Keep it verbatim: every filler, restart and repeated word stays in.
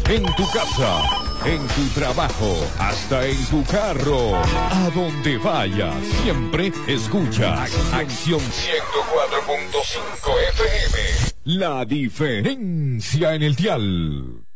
En tu casa, en tu trabajo, hasta en tu carro. A donde vayas, siempre escucha Acción ciento cuatro punto cinco F M. La diferencia en el dial.